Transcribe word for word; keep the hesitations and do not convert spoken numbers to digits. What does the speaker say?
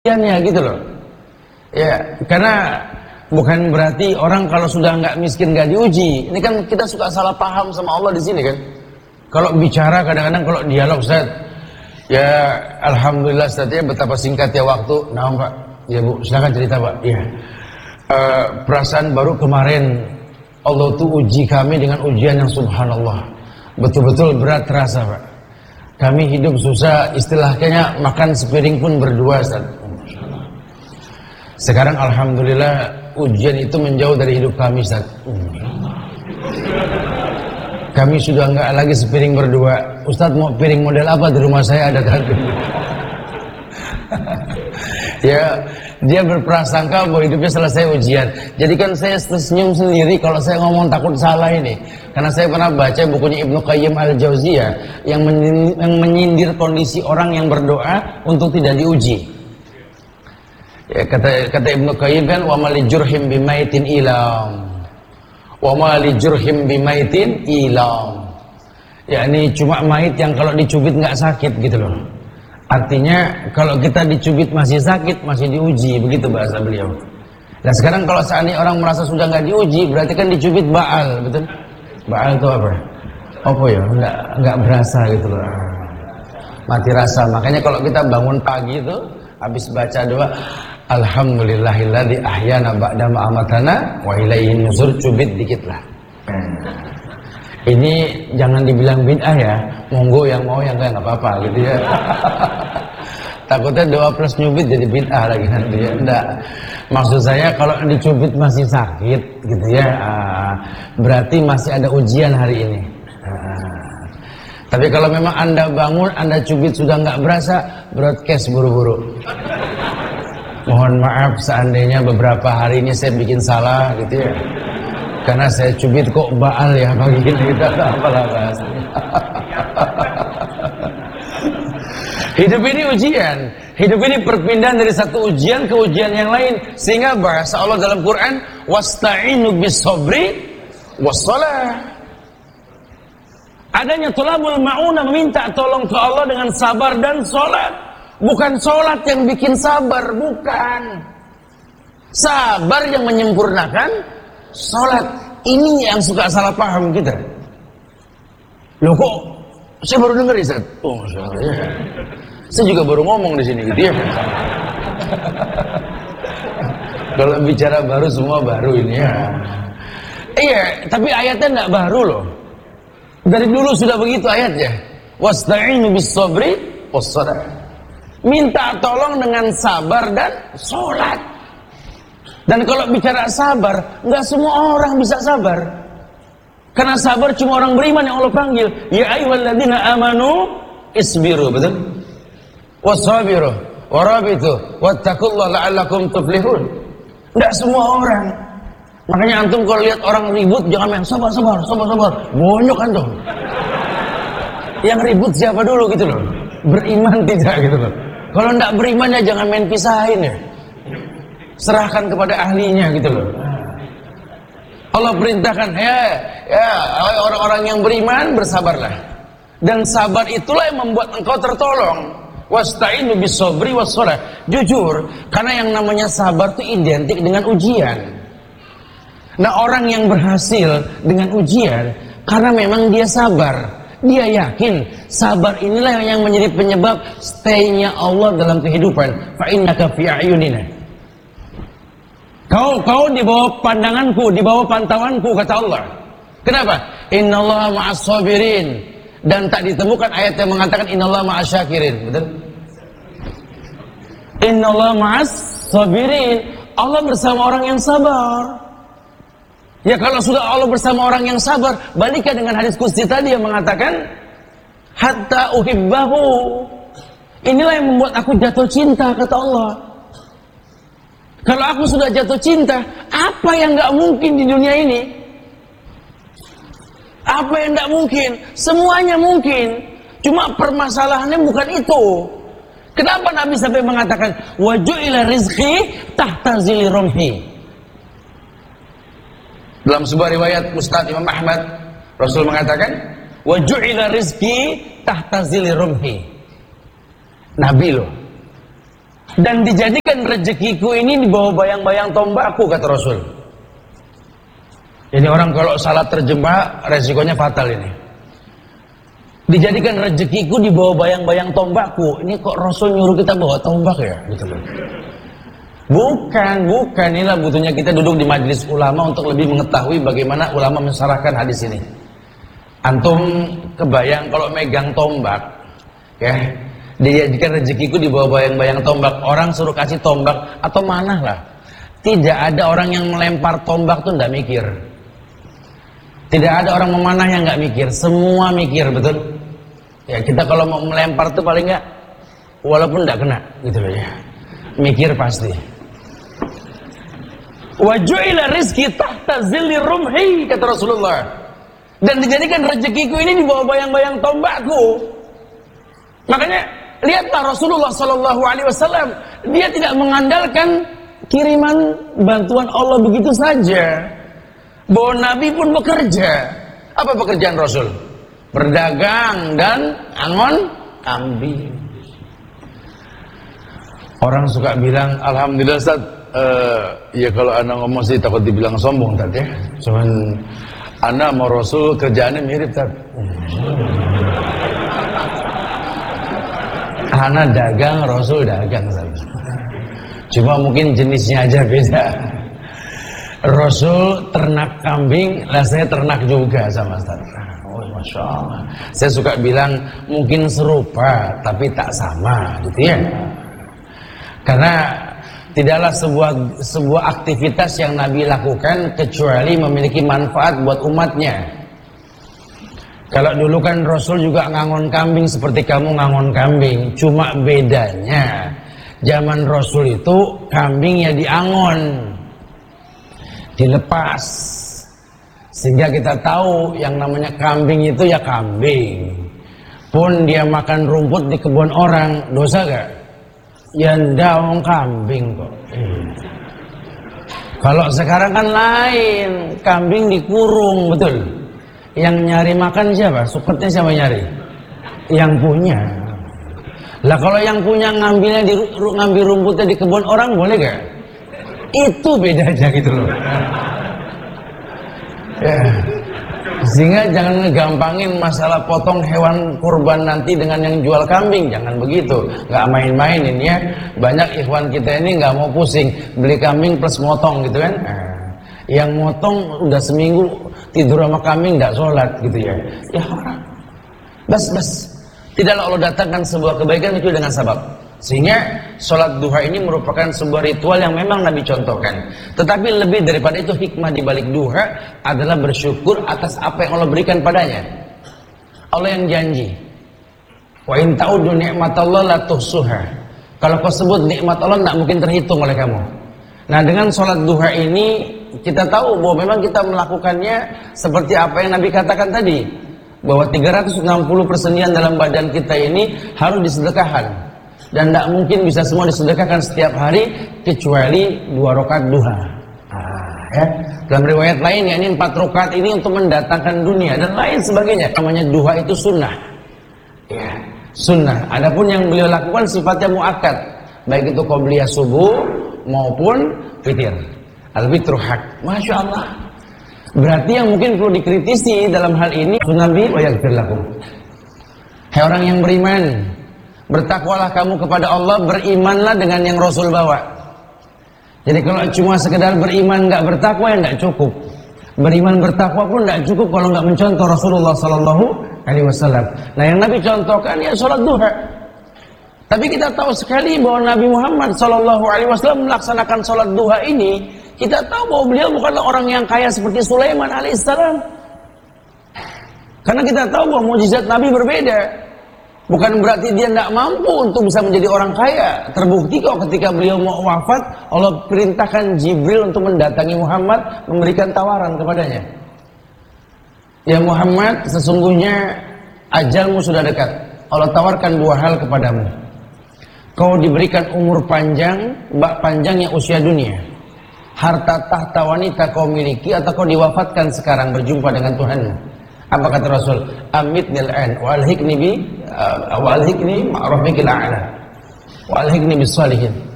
ujiannya gitu loh. Ya, karena bukan berarti orang kalau sudah nggak miskin nggak diuji. Ini kan kita suka salah paham sama Allah di sini kan. Kalau bicara kadang-kadang kalau dialog Ustaz, ya alhamdulillah Ustaz ya betapa singkatnya waktu. Nah Pak, ya Bu, silakan cerita Pak. Ya, uh, perasaan baru kemarin Allah tuh uji kami dengan ujian yang subhanallah, betul-betul berat terasa Pak. Kami hidup susah, istilahnya makan sepiring pun berdua Ustaz. Sekarang alhamdulillah ujian itu menjauh dari hidup kami Ustaz. Kami sudah enggak lagi sepiring berdua. Ustaz mau piring model apa di rumah saya ada kan? Ya, dia berprasangka bahwa hidupnya selesai ujian. Jadi kan saya tersenyum sendiri kalau saya ngomong takut salah ini. Karena saya pernah baca bukunya Ibnu Qayyim Al-Jauziyah yang menyindir kondisi orang yang berdoa untuk tidak diuji. Ya, kata kata Ibnu Qayyim kan wa malijurhim bimaitin ilam. Wa malijurhim bimaitin ilam. Yakni cuma mait yang kalau dicubit enggak sakit gitu loh. Artinya kalau kita dicubit masih sakit, masih diuji, begitu bahasa beliau. Nah sekarang kalau seandainya orang merasa sudah nggak diuji, berarti kan dicubit baal, betul? Baal itu apa? Apa ya? Nggak nggak berasa gitu loh. Mati rasa. Makanya kalau kita bangun pagi itu, habis baca doa, alhamdulillahilladzi ahyana ba'da ma amatana wa ilaihi nusur, cubit dikit lah. Ini jangan dibilang bid'ah ya, monggo yang mau yang enggak enggak apa-apa gitu ya. Takutnya doa plus nyubit jadi bid'ah lagi nanti ya. Enggak. Maksud saya kalau dicubit masih sakit gitu ya, uh, berarti masih ada ujian hari ini. Uh, tapi kalau memang Anda bangun, Anda cubit sudah enggak berasa, broadcast buru-buru. Mohon maaf seandainya beberapa hari ini saya bikin salah gitu ya. Karena saya cubit kok baal ya pagi ini, kita apalah bahasanya. Hidup ini ujian, hidup ini perpindahan dari satu ujian ke ujian yang lain. Sehingga bahasa Allah dalam Quran, wasta'inu bis-sabri was-shalah. Adanya tolabul ma'unah, meminta tolong ke Allah dengan sabar dan sholat. Bukan sholat yang bikin sabar, bukan. Sabar yang menyempurnakan sholat. Ini yang suka salah paham kita. Loh kok saya baru dengar Ustaz? Oh masalah ya. Saya juga baru ngomong di sini gitu ya. Kalau bicara baru semua baru ini ya. Iya, tapi ayatnya enggak baru loh. Dari dulu sudah begitu ayatnya. Wasta'inu bis-sabri was-shalah. Minta tolong dengan sabar dan sholat. Dan kalau bicara sabar, nggak semua orang bisa sabar. Karena sabar cuma orang beriman yang Allah panggil. Ya ayyuhalladzina amanu isbiru, betul? Wassabiru, warabitu, wattaqullaha la'allakum tuflihun. Nggak semua orang. Makanya antum kalau lihat orang ribut jangan main sabar, sabar, sabar, sabar. Bonyok antum. Yang ribut siapa dulu gitu loh? Beriman tidak gitu loh. Kalau nggak beriman ya jangan main pisahin ya. Serahkan kepada ahlinya gitu loh. Allah perintahkan ya, ya orang-orang yang beriman bersabarlah. Dan sabar itulah yang membuat engkau tertolong. Wasta'inu bis-sabri was-shalah. Jujur, karena yang namanya sabar itu identik dengan ujian. Nah, orang yang berhasil dengan ujian karena memang dia sabar. Dia yakin sabar inilah yang menjadi penyebab stay-nya Allah dalam kehidupan. Fa innaka fi a'yunina. Kau kau di bawah pandanganku, di bawah pantauanku, kata Allah. Kenapa? Innallaha ma'as sabirin. Dan tak ditemukan ayat yang mengatakan innallaha ma'as syakirin. Betul? Innallaha ma'as sabirin. Allah bersama orang yang sabar. Ya kalau sudah Allah bersama orang yang sabar, balikkan dengan hadis qudsi tadi yang mengatakan hatta uhibbahu. Inilah yang membuat aku jatuh cinta, kata Allah. Kalau aku sudah jatuh cinta, apa yang gak mungkin di dunia ini? Apa yang gak mungkin? Semuanya mungkin. Cuma permasalahannya bukan itu. Kenapa Nabi sampai mengatakan waju'ila rizqi tahta zili rumhi? Dalam sebuah riwayat Mustad Imam Ahmad, Rasul mengatakan waju'ila rizqi tahta zili rumhi. Nabi loh. Dan dijadikan rezekiku ini di bawah bayang-bayang tombakku, kata Rasul. Ini orang kalau salah terjemah resikonya fatal ini. Dijadikan rezekiku di bawah bayang-bayang tombakku. Ini kok Rasul nyuruh kita bawa tombak ya? Gitu loh. Bukan, bukan. Inilah butuhnya kita duduk di majelis ulama untuk lebih mengetahui bagaimana ulama mensyarahkan hadis ini. Antum kebayang kalau megang tombak, ya, dijadikan rezekiku di bawah bayang-bayang tombak. Orang suruh kasih tombak atau manah lah. Tidak ada orang yang melempar tombak tuh nggak mikir. Tidak ada orang memanah yang nggak mikir. Semua mikir, betul. Ya, kita kalau mau melempar tuh paling nggak, walaupun nggak kena, gitu loh ya. Mikir pasti. Wa ju'ila rizqi tahta zilli rumhi, kata Rasulullah. Dan dijadikan rezekiku ini di bawah bayang-bayang tombakku. Makanya lihatlah Rasulullah Shallallahu Alaihi Wasallam, dia tidak mengandalkan kiriman bantuan Allah begitu saja. Bahwa Nabi pun bekerja. Apa pekerjaan Rasul? Berdagang dan angon kambing. Orang suka bilang, alhamdulillah Ustaz, uh, ya kalau anak ngomong sih takut dibilang sombong tadi ya. Cuman anak mau Rasul kerjaannya mirip Ustaz. Anak dagang, Rasul dagang Ustaz. Cuma mungkin jenisnya aja beda. Rasul ternak kambing, lah saya ternak juga sama Ustaz. Oh, Masya Allah. Saya suka bilang mungkin serupa, tapi tak sama, gitu ya. Karena tidaklah sebuah sebuah aktivitas yang Nabi lakukan kecuali memiliki manfaat buat umatnya. Kalau dulu kan Rasul juga ngangon kambing seperti kamu ngangon kambing, cuma bedanya zaman Rasul itu kambing ya diangon, dilepas, sehingga kita tahu yang namanya kambing itu ya kambing. Pun dia makan rumput di kebun orang, dosa gak? Ya daun kambing kok. Hmm. Kalau sekarang kan lain, kambing dikurung, betul. Yang nyari makan siapa? Suketnya siapa nyari? Yang punya. Lah kalau yang punya ngambilnya di ngambil rumputnya di kebun orang boleh gak? Itu bedanya gitu loh. Ya. Sehingga jangan ngegampangin masalah potong hewan kurban nanti dengan yang jual kambing, jangan begitu. Nggak main-main ini ya. Banyak ikhwan kita ini nggak mau pusing beli kambing plus motong gitu kan. Nah, yang motong udah seminggu tidur sama kambing nggak sholat gitu ya. Ya orang. Bas bas. Tidaklah Allah datangkan sebuah kebaikan itu dengan sabab. Sehingga sholat duha ini merupakan sebuah ritual yang memang Nabi contohkan. Tetapi lebih daripada itu, hikmah di balik duha adalah bersyukur atas apa yang Allah berikan padanya. Allah yang janji, wa in ta'udu ni'matallahi la tuhsuha. Kalau kau sebut nikmat Allah tidak mungkin terhitung oleh kamu. Nah, dengan sholat duha ini kita tahu bahwa memang kita melakukannya seperti apa yang Nabi katakan tadi, bahwa tiga ratus enam puluh persendian dalam badan kita ini harus disedekahkan. Dan tidak mungkin bisa semua disedekahkan setiap hari kecuali dua rakaat duha. Nah, ya. Dalam riwayat lain ya, ini empat rakaat ini untuk mendatangkan dunia dan lain sebagainya. Namanya duha itu sunnah. Ya, sunnah. Adapun yang beliau lakukan sifatnya muakkad, baik itu qobliyah subuh maupun witir. Al-witru hak. Masya Allah. Berarti yang mungkin perlu dikritisi dalam hal ini Nabi wa yaghfir lakum. Hai orang yang beriman, bertakwalah kamu kepada Allah, berimanlah dengan yang Rasul bawa. Jadi kalau cuma sekedar beriman nggak bertakwa ya nggak cukup. Beriman bertakwa pun nggak cukup kalau nggak mencontoh Rasulullah Sallallahu Alaihi Wasallam. Nah yang Nabi contohkan ya sholat duha. Tapi kita tahu sekali bahwa Nabi Muhammad Sallallahu Alaihi Wasallam melaksanakan sholat duha ini. Kita tahu bahwa beliau bukanlah orang yang kaya seperti Sulaiman alaihissalam. Karena kita tahu bahwa mukjizat Nabi berbeda. Bukan berarti dia tidak mampu untuk bisa menjadi orang kaya. Terbukti kok ketika beliau mau wafat, Allah perintahkan Jibril untuk mendatangi Muhammad, memberikan tawaran kepadanya. Ya Muhammad, sesungguhnya ajalmu sudah dekat. Allah tawarkan dua hal kepadamu. Kau diberikan umur panjang, bak panjangnya usia dunia. Harta tahta wanita kau miliki atau kau diwafatkan sekarang berjumpa dengan Tuhanmu. Apa kata Rasul? Amitnil an wa alhiqni bi wa alhiqni ma'rafikil a'la wa alhiqni bis salihin.